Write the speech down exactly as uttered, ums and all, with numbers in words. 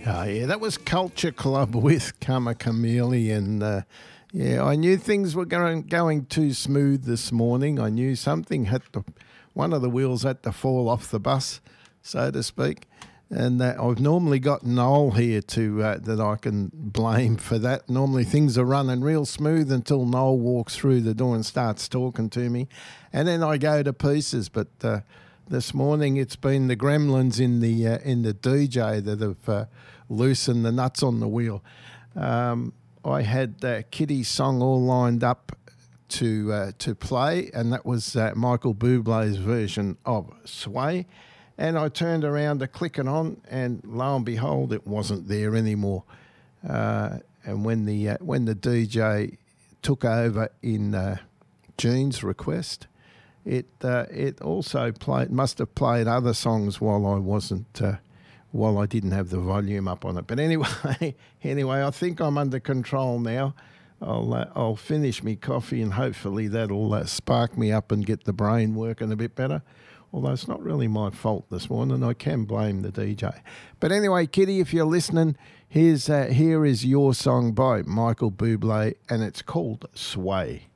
Oh, yeah, that was Culture Club with Karma Chameleon. Uh, yeah, I knew things were going going too smooth this morning. I knew something had to, one of the wheels had to fall off the bus, so to speak. And uh, I've normally got Noel here to uh, that I can blame for that. Normally things are running real smooth until Noel walks through the door and starts talking to me, and then I go to pieces. But uh, this morning it's been the gremlins in the uh, in the D J that have uh, loosened the nuts on the wheel. Um, I had uh, Kitty's song all lined up to uh, to play, and that was uh, Michael Bublé's version of Sway. And I turned around to click it on, and lo and behold, it wasn't there anymore. Uh, and when the uh, when the D J took over in uh, Gene's request, it uh, it also played must have played other songs while I wasn't uh, while I didn't have the volume up on it. But anyway, anyway, I think I'm under control now. I'll uh, I'll finish me coffee, and hopefully that'll uh, spark me up and get the brain working a bit better. Although it's not really my fault this morning, I can blame the D J. But anyway, Kitty, if you're listening, here's uh, here is your song by Michael Bublé, and it's called Sway.